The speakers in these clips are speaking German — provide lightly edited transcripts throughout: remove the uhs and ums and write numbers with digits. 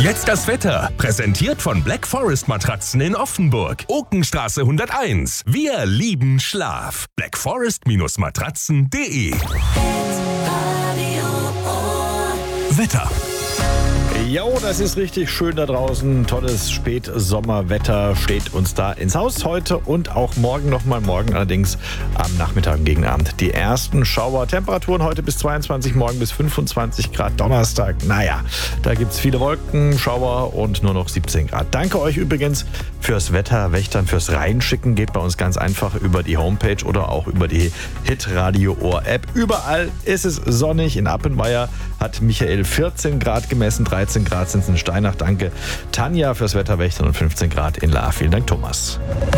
Jetzt das Wetter. Präsentiert von Black Forest Matratzen in Offenburg. Okenstraße 101. Wir lieben Schlaf. blackforest-matratzen.de. Wetter. Jo, das ist richtig schön da draußen. Tolles Spätsommerwetter steht uns da ins Haus heute und auch morgen nochmal. Morgen allerdings am Nachmittag und gegen Abend die ersten Schauer. Temperaturen heute bis 22, morgen bis 25 Grad. Donnerstag, naja, da gibt es viele Wolken, Schauer und nur noch 17 Grad. Danke euch übrigens fürs Wetterwächtern, fürs Reinschicken. Geht bei uns ganz einfach über die Homepage oder auch über die Hit-Radio-Ohr-App. Überall ist es sonnig. In Appenweier hat Michael 14 Grad gemessen, 13 Grad sind es in Steinach. Danke Tanja fürs Wetterwächtern und 15 Grad in Lahr. Vielen Dank, Thomas.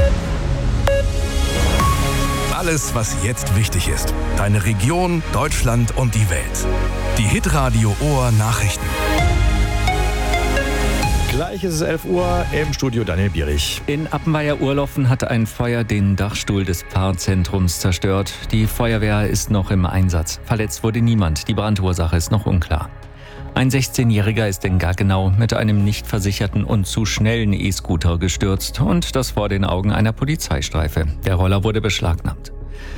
Alles, was jetzt wichtig ist. Deine Region, Deutschland und die Welt. Die Hit-Radio Ohr Nachrichten. Gleich ist es 11 Uhr, im Studio Daniel Bierich. In Appenweier-Urloffen hat ein Feuer den Dachstuhl des Pfarrzentrums zerstört. Die Feuerwehr ist noch im Einsatz. Verletzt wurde niemand. Die Brandursache ist noch unklar. Ein 16-Jähriger ist in Gaggenau mit einem nicht versicherten und zu schnellen E-Scooter gestürzt und das vor den Augen einer Polizeistreife. Der Roller wurde beschlagnahmt.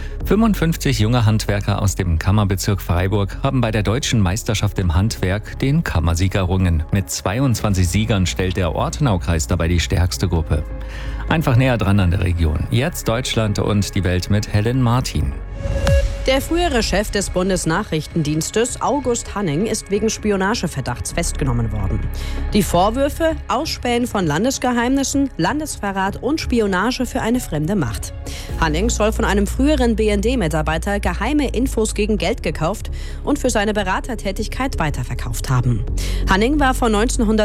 55 junge Handwerker aus dem Kammerbezirk Freiburg haben bei der Deutschen Meisterschaft im Handwerk den Kammersieg errungen. Mit 22 Siegern stellt der Ortenaukreis dabei die stärkste Gruppe. Einfach näher dran an der Region. Jetzt Deutschland und die Welt mit Helen Martin. Der frühere Chef des Bundesnachrichtendienstes, August Hanning, ist wegen Spionageverdachts festgenommen worden. Die Vorwürfe: Ausspähen von Landesgeheimnissen, Landesverrat und Spionage für eine fremde Macht. Hanning soll von einem früheren BND-Mitarbeiter geheime Infos gegen Geld gekauft und für seine Beratertätigkeit weiterverkauft haben. Hanning war von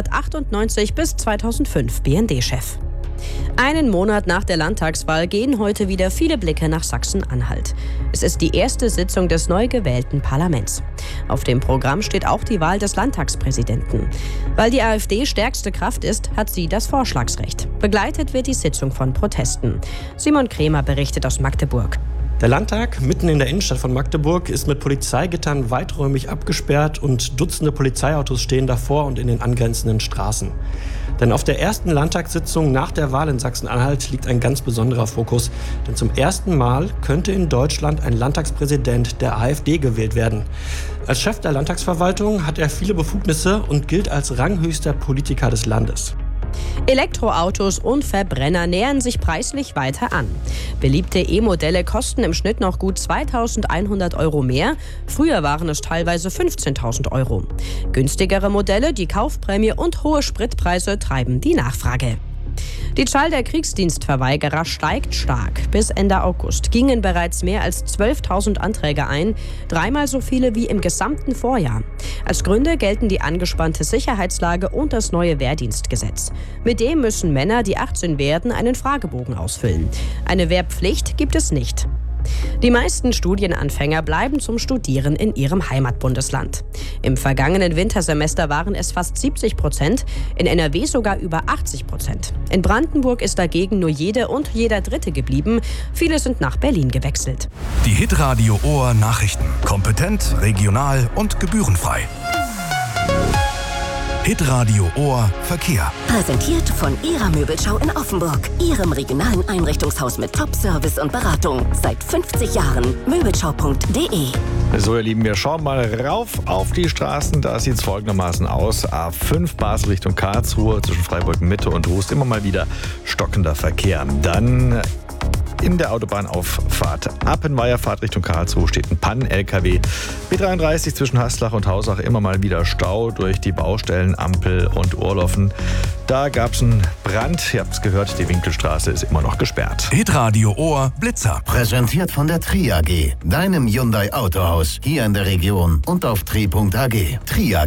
1998 bis 2005 BND-Chef. Einen Monat nach der Landtagswahl gehen heute wieder viele Blicke nach Sachsen-Anhalt. Es ist die erste Sitzung des neu gewählten Parlaments. Auf dem Programm steht auch die Wahl des Landtagspräsidenten. Weil die AfD stärkste Kraft ist, hat sie das Vorschlagsrecht. Begleitet wird die Sitzung von Protesten. Simon Kremer berichtet aus Magdeburg. Der Landtag, mitten in der Innenstadt von Magdeburg, ist mit Polizeigittern weiträumig abgesperrt und Dutzende Polizeiautos stehen davor und in den angrenzenden Straßen. Denn auf der ersten Landtagssitzung nach der Wahl in Sachsen-Anhalt liegt ein ganz besonderer Fokus. Denn zum ersten Mal könnte in Deutschland ein Landtagspräsident der AfD gewählt werden. Als Chef der Landtagsverwaltung hat er viele Befugnisse und gilt als ranghöchster Politiker des Landes. Elektroautos und Verbrenner nähern sich preislich weiter an. Beliebte E-Modelle kosten im Schnitt noch gut 2.100 € mehr. Früher waren es teilweise 15.000 €. Günstigere Modelle, die Kaufprämie und hohe Spritpreise treiben die Nachfrage. Die Zahl der Kriegsdienstverweigerer steigt stark. Bis Ende August gingen bereits mehr als 12.000 Anträge ein, dreimal so viele wie im gesamten Vorjahr. Als Gründe gelten die angespannte Sicherheitslage und das neue Wehrdienstgesetz. Mit dem müssen Männer, die 18 werden, einen Fragebogen ausfüllen. Eine Wehrpflicht gibt es nicht. Die meisten Studienanfänger bleiben zum Studieren in ihrem Heimatbundesland. Im vergangenen Wintersemester waren es fast 70%, in NRW sogar über 80%. In Brandenburg ist dagegen nur jede und jeder Dritte geblieben. Viele sind nach Berlin gewechselt. Die Hit-Radio Ohr Nachrichten. Kompetent, regional und gebührenfrei. Hit-Radio Ohr Verkehr. Präsentiert von Ihrer Möbelschau in Offenburg. Ihrem regionalen Einrichtungshaus mit Top-Service und Beratung. Seit 50 Jahren. Möbelschau.de. So, ihr Lieben, wir schauen mal rauf auf die Straßen. Da sieht es folgendermaßen aus. A5 Basel Richtung Karlsruhe zwischen Freiburg Mitte und Rust. Immer mal wieder stockender Verkehr. Dann in der Autobahnauffahrt Appenweier, Fahrt Richtung Karlsruhe, steht ein Pannen-LKW. B33 zwischen Haslach und Hausach immer mal wieder Stau durch die Baustellen Ampel und Urloffen. Da gab es einen Brand. Ihr habt es gehört, die Winkelstraße ist immer noch gesperrt. Hit-Radio Ohr Blitzer. Präsentiert von der Tri AG, deinem Hyundai Autohaus hier in der Region und auf tri.ag. Tri AG.